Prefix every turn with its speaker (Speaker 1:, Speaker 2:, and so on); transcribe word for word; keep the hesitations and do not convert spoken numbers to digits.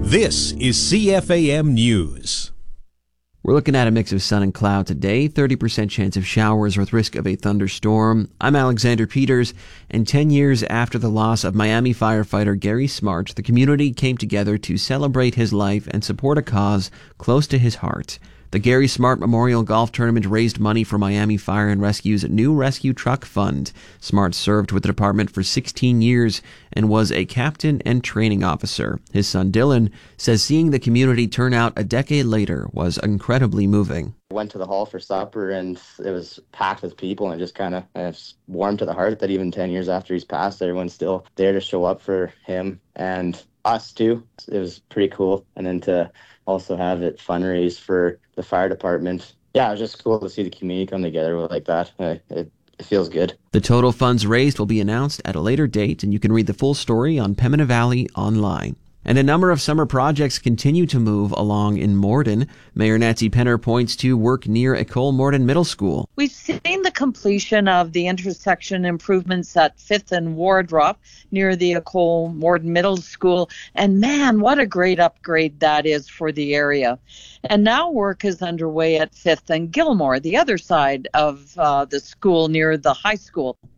Speaker 1: This is C F A M News.
Speaker 2: We're looking at a mix of sun and cloud today, thirty percent chance of showers with risk of a thunderstorm. I'm Alexander Peters, and ten years after the loss of Miami firefighter Gary Smart, the community came together to celebrate his life and support a cause close to his heart. The Gary Smart Memorial Golf Tournament raised money for Miami Fire and Rescue's new rescue truck fund. Smart served with the department for sixteen years and was a captain and training officer. His son Dylan says seeing the community turn out a decade later was incredibly moving.
Speaker 3: Went to the hall for supper and it was packed with people, and it just kind of uh, warmed to the heart that even ten years after he's passed, everyone's still there to show up for him and us too. It was pretty cool. And then to also have it fundraise for the fire department. Yeah, it was just cool to see the community come together like that. Uh, it, it feels good.
Speaker 2: The total funds raised will be announced at a later date, and you can read the full story on Pembina Valley online. And a number of summer projects continue to move along in Morden. Mayor Nancy Penner points to work near École Morden Middle School.
Speaker 4: We've seen the completion of the intersection improvements at fifth and Wardrop near the École Morden Middle School. And man, what a great upgrade that is for the area. And now work is underway at fifth and Gilmore, the other side of uh, the school near the high school.